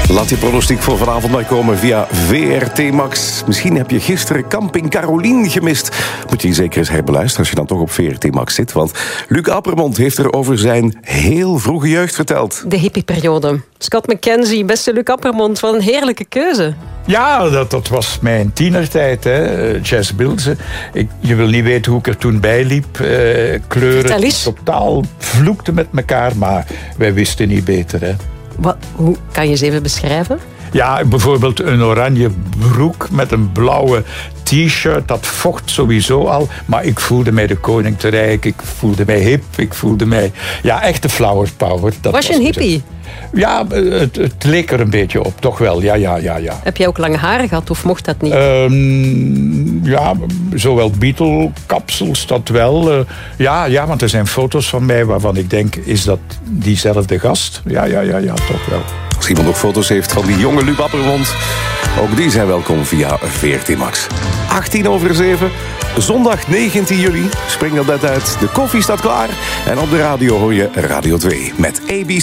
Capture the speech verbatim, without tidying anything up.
Laat je pronostiek voor vanavond maar komen via V R T Max. Misschien heb je gisteren Camping Carolien gemist. Moet je die zeker eens herbeluisteren als je dan toch op V R T Max zit. Want Luc Appermond heeft er over zijn heel vroege jeugd verteld. De hippieperiode. Scott McKenzie, beste Luc Appermond, wat een heerlijke keuze. Ja, dat, dat was mijn tienertijd, hè. Jazz Bilze. Ik, je wil niet weten hoe ik er toen bij liep. Uh, kleuren totaal vloekten met elkaar, maar wij wisten niet beter, hè. Wat, hoe kan je ze even beschrijven? Ja, bijvoorbeeld een oranje broek met een blauwe t-shirt. Dat vocht sowieso al. Maar ik voelde mij de koning te rijk. Ik voelde mij hip. Ik voelde mij... Ja, echte flower power. Dat was je een hippie? Het. Ja, het, het leek er een beetje op. Toch wel, ja, ja, ja, ja. Heb jij ook lange haren gehad of mocht dat niet? Um, ja, zowel Beatle-kapsels, dat wel. Uh, ja, ja, want er zijn foto's van mij waarvan ik denk, is dat diezelfde gast? Ja, ja, ja, ja, toch wel. Als iemand nog foto's heeft van die jonge Luc Appermond, ook die zijn welkom via V R T Max. achttien over zeven, zondag negentien juli, springt dat net uit. De koffie staat klaar en op de radio hoor je Radio twee met A B C.